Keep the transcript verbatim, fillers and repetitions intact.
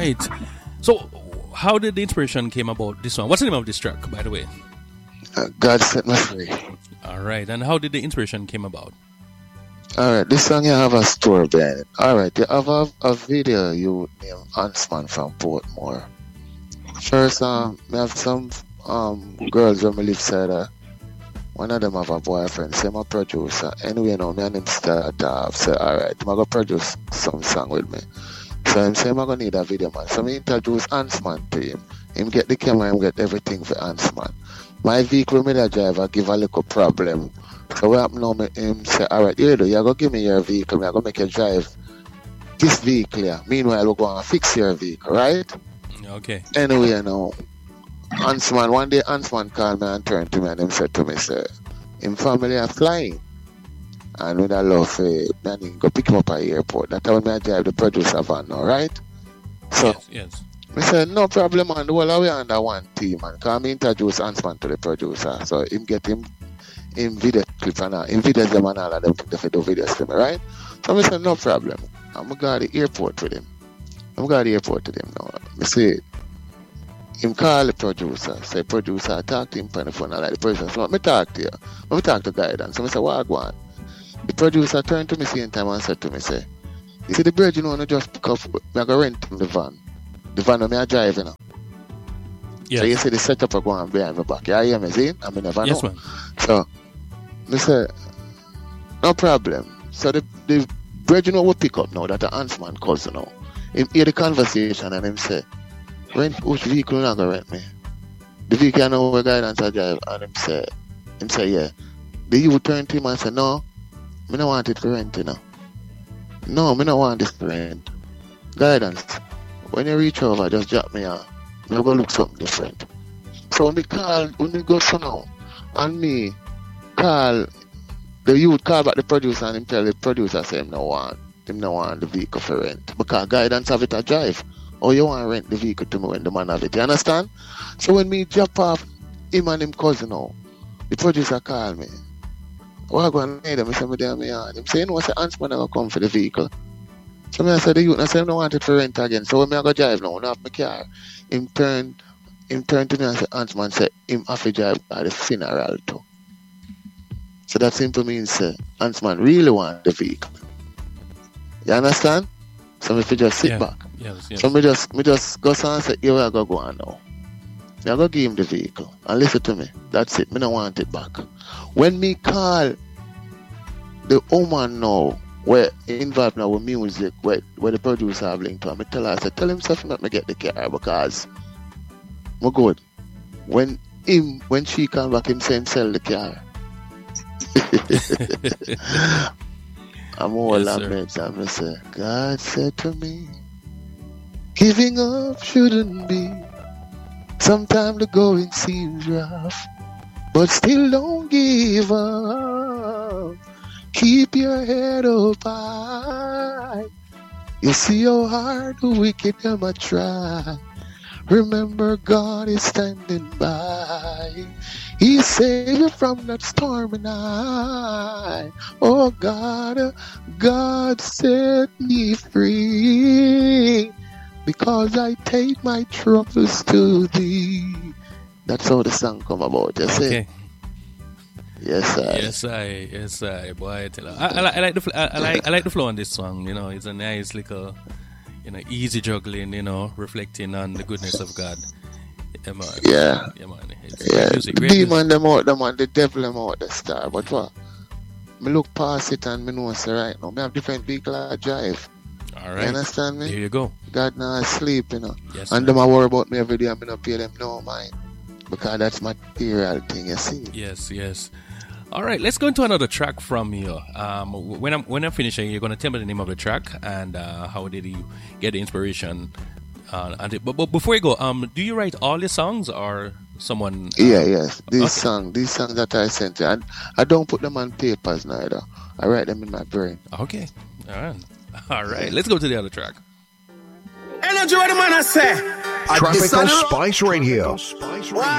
right. So, how did the inspiration came about this one? What's the name of this track, by the way? Uh, God set me free. All right. And how did the inspiration came about? All right, this song you have a story behind it. All right, you have a, a video you name Huntsman from Portmore. First, um, I have some um girls when we live side. Uh, one of them have a boyfriend, same a producer. Anyway, you know, me and him start off. Say, all right, I'm gonna produce some song with me. So I'm saying I'm gonna need a video man. So I introduce Huntsman to him. Him get the camera, him get everything for Huntsman. My vehicle, me the driver, give a little problem. So what happened now, me him say, all right, you do, you're going to give me your vehicle, I'm going to make you drive this vehicle here. Meanwhile, we're going to fix your vehicle, right? Okay. Anyway, you know, Huntsman, one day Huntsman called me and turned to me and him said to me, say, him family are flying. And with a love, uh, man, go pick him up at the airport. That's how I drive the producer van now, right? So, yes, yes. I said, no problem, man. The whole way under one team, man. Because I introduce Huntsman to the producer. So, him get him in video clip and all. In videos, them and all of them, they do videos to me, right? So, I said, no problem. I'm going to go to the airport with him. I'm going to go to the airport with him now. I say, him call the producer. Say, producer, I talk to him on the phone. I like the producer. So, let me talk to you. Let me talk to guidance. So, I say, what I want? The producer turned to me same time and said to me, say, you see the bridge, you know, I just pick up, I go rent the van. The van I drive, you know. Yes. So you see the setup are going behind my back. You hear me, see? I mean, never know. Yes, man. So, I say, no problem. So the, the bridge, you know, we pick up now that the Huntsman calls, you know. He hear the conversation and him say, rent, which vehicle you not going to rent me? The vehicle I know where guidance I drive. And him say, him say, yeah. The youth turn to him and say, no, I don't want it for rent, you know. No, I don't want this for rent. Guidance. When you reach over, just drop me out. I'm going to look something different. So when they call, when they go so now, and me call, the youth call back the producer and him tell the producer, say him no want, him no want the vehicle for rent. Because guidance have it a drive. Or you want to rent the vehicle to me when the man have it. You understand? So when me drop off him and him cousin now, the producer call me. What I go and need him, I say me there, me yard. Him say, you know, I say, Huntsman never come for the vehicle. So me I said the youth, I said, I don't want it for rent again. So when me I go drive now, I have my car. Him turn, him turn to me and say, Huntsman say, him have to drive at the funeral too. So that simply means, say, Huntsman really want the vehicle. You understand? So me fi just sit yeah. back. Yes, yes. So me just, me just go and say, here I go go on now. Me I go give him the vehicle. And listen to me. That's it. Me don't want it back. When me call the woman now, where involved now with music, where, where the producer have linked to him, I tell her, I said, tell himself not me get the car because I'm good. When him, when she come back, him saying sell the car. I'm all yes, lament and I say, God said to me, giving up shouldn't be. Sometimes the going seems rough, but still don't give up. Keep your head up high. You see how hard the wicked them a try. Remember God is standing by. He saved you from that stormy night. Oh God, God set me free. Because I take my troubles to thee. That's how the song come about, you see? Okay. Yes, I. Yes, I. Yes, I. Boy, I tell you. I, I, like, I like the fl- I, I like I like the flow on this song. You know, it's a nice little, you know, easy juggling. You know, reflecting on the goodness of God. Yeah, man. Yeah. Yeah, man. It's Yeah. music, The great demon music. them out, them and the devil them out the star. But what? Me look past it and me know say right now. Me have different vehicle I drive. All right. You understand me? There you go. God now sleep, you know. Yes, and man. them a worry about me every day. I'm gonna pay them no mind. Because that's material thing, you see. Yes, yes. All right, let's go into another track from you. Um, when I'm when I'm finishing, you're gonna tell me the name of the track and uh, how did you get the inspiration. Uh, and it, but, but before you go, um, do you write all the songs or someone? Uh, Yeah, yes. These okay. songs, these songs that I sent you, I, I don't put them on papers neither. I write them in my brain. Okay. All right. All right. Let's go to the other track. Energy, what the man I say? Tropical Spice Radio.